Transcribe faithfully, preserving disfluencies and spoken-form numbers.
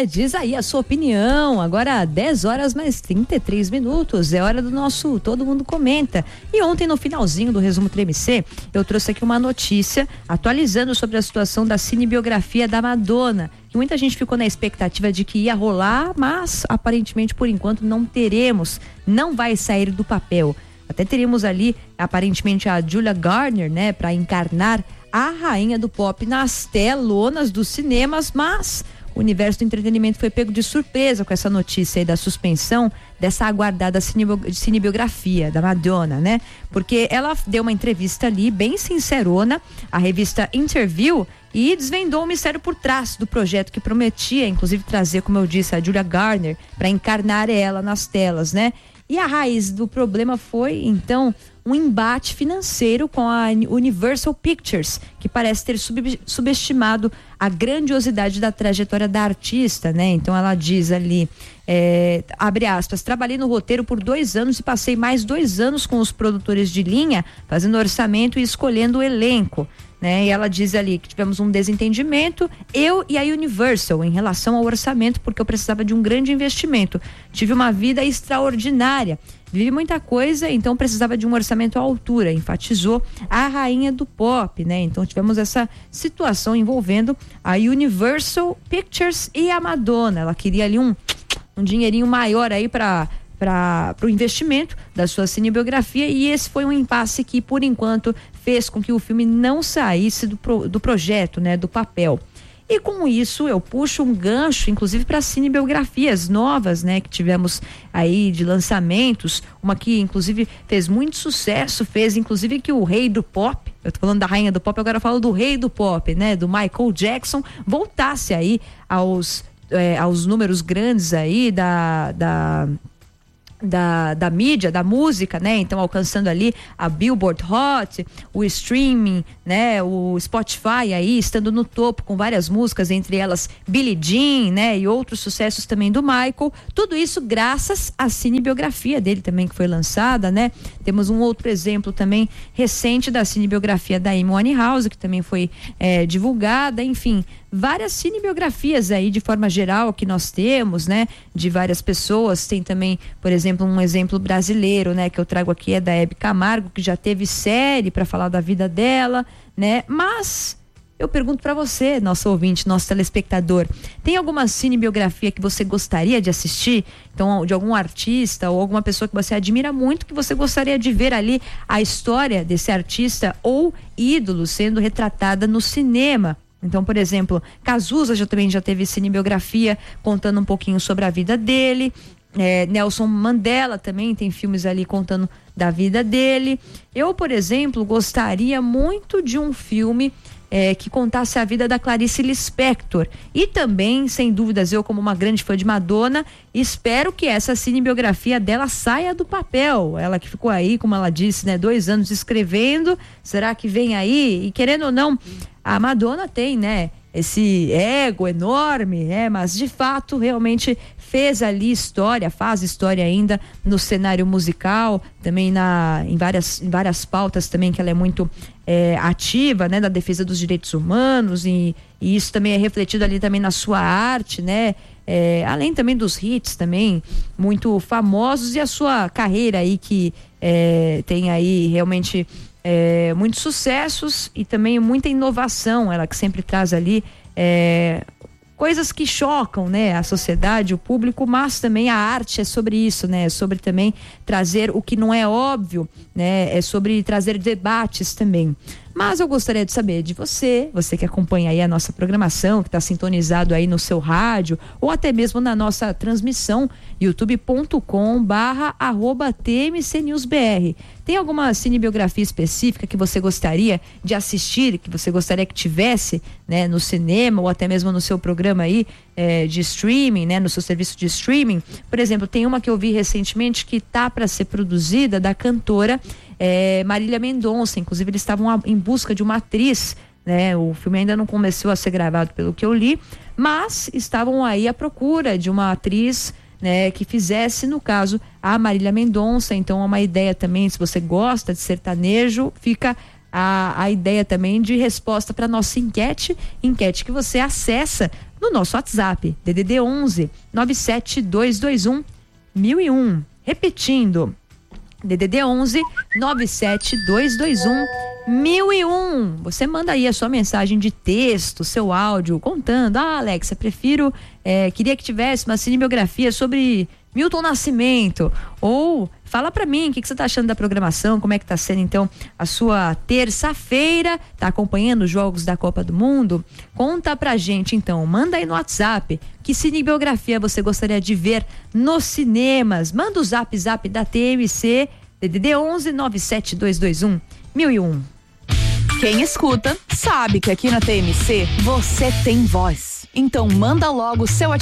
É, diz aí a sua opinião. Agora dez horas mais trinta e três minutos. É hora do nosso Todo Mundo Comenta. E ontem, no finalzinho do Resumo T M C, eu trouxe aqui uma notícia atualizando sobre a situação da cinebiografia da Madonna. Que muita gente ficou na expectativa de que ia rolar, mas aparentemente por enquanto não teremos. Não vai sair do papel. Até teríamos ali, aparentemente, a Julia Garner, né, para encarnar a rainha do pop nas telonas dos cinemas, mas o universo do entretenimento foi pego de surpresa com essa notícia aí da suspensão dessa aguardada cinebiografia da Madonna, né? Porque ela deu uma entrevista ali bem sincerona à revista Interview e desvendou o mistério por trás do projeto que prometia, inclusive, trazer, como eu disse, a Julia Garner para encarnar ela nas telas, né? E a raiz do problema foi, então, um embate financeiro com a Universal Pictures, que parece ter sub- subestimado a grandiosidade da trajetória da artista, né? Então ela diz ali, é, abre aspas, trabalhei no roteiro por dois anos e passei mais dois anos com os produtores de linha, fazendo orçamento e escolhendo o elenco. Né? E ela diz ali que tivemos um desentendimento, eu e a Universal, em relação ao orçamento, porque eu precisava de um grande investimento. Tive uma vida extraordinária, vivi muita coisa, então precisava de um orçamento à altura, enfatizou a rainha do pop, né? Então tivemos essa situação envolvendo a Universal Pictures e a Madonna. Ela queria ali um, um dinheirinho maior aí para para o investimento da sua cinebiografia, e esse foi um impasse que, por enquanto, fez com que o filme não saísse do, pro, do projeto, né, do papel. E com isso eu puxo um gancho, inclusive, para cinebiografias novas, né, que tivemos aí de lançamentos, uma que inclusive fez muito sucesso, fez inclusive que o rei do pop, eu tô falando da rainha do pop, agora eu falo do rei do pop, né, do Michael Jackson, voltasse aí aos, é, aos números grandes aí da, da Da, da mídia, da música, né? Então alcançando ali a Billboard Hot, o streaming, né? O Spotify aí estando no topo com várias músicas, entre elas Billie Jean, né? E outros sucessos também do Michael. Tudo isso graças à cinebiografia dele também que foi lançada, né? Temos um outro exemplo também recente da cinebiografia da Amy Winehouse, que também foi é, divulgada, enfim, várias cinebiografias aí de forma geral que nós temos, né? De várias pessoas. Tem também, por exemplo, um exemplo brasileiro, né? Que eu trago aqui é da Hebe Camargo, que já teve série para falar da vida dela, né? Mas eu pergunto para você, nosso ouvinte, nosso telespectador, tem alguma cinebiografia que você gostaria de assistir? Então, de algum artista ou alguma pessoa que você admira muito, que você gostaria de ver ali a história desse artista ou ídolo sendo retratada no cinema? Então, por exemplo, Cazuza já também já teve cinebiografia contando um pouquinho sobre a vida dele. É, Nelson Mandela também tem filmes ali contando da vida dele. Eu, por exemplo, gostaria muito de um filme é, que contasse a vida da Clarice Lispector. E também, sem dúvidas, eu como uma grande fã de Madonna, espero que essa cinebiografia dela saia do papel. Ela que ficou aí, como ela disse, né, dois anos escrevendo. Será que vem aí? E querendo ou não, a Madonna tem, né, esse ego enorme, né, mas de fato realmente fez ali história, faz história ainda no cenário musical, também na, em, várias, em várias pautas também que ela é muito é, ativa, né, da defesa dos direitos humanos, e, e isso também é refletido ali também na sua arte, né, é, além também dos hits também muito famosos, e a sua carreira aí que é, tem aí realmente É, muitos sucessos e também muita inovação, ela que sempre traz ali é, coisas que chocam, né, a sociedade, o público, mas também a arte é sobre isso, né, é sobre também trazer o que não é óbvio, né, é sobre trazer debates também. Mas eu gostaria de saber de você, você que acompanha aí a nossa programação, que está sintonizado aí no seu rádio, ou até mesmo na nossa transmissão, youtube ponto com barra arroba T M C News B R. Tem alguma cinebiografia específica que você gostaria de assistir, que você gostaria que tivesse, né, no cinema, ou até mesmo no seu programa aí é, de streaming, né, no seu serviço de streaming? Por exemplo, tem uma que eu vi recentemente que tá para ser produzida, da cantora É, Marília Mendonça. Inclusive eles estavam em busca de uma atriz, né? O filme ainda não começou a ser gravado, pelo que eu li, mas estavam aí à procura de uma atriz, né, que fizesse, no caso, a Marília Mendonça. Então é uma ideia também, se você gosta de sertanejo, fica a, a ideia também de resposta para nossa enquete, enquete que você acessa no nosso WhatsApp, D D D onze nove sete dois dois um mil e um. Repetindo, D D D onze nove sete dois dois um mil e um. Você manda aí a sua mensagem de texto, seu áudio, contando. Ah, Alexa, prefiro, é, queria que tivesse uma cinebiografia sobre Milton Nascimento. Ou fala pra mim, o que, que você tá achando da programação, como é que tá sendo então a sua terça-feira, tá acompanhando os jogos da Copa do Mundo? Conta pra gente então, manda aí no WhatsApp, que cinebiografia você gostaria de ver nos cinemas? Manda o zap zap da T M C, D D D onze nove sete dois dois um mil e um. Quem escuta sabe que aqui na T M C você tem voz. Então manda logo o seu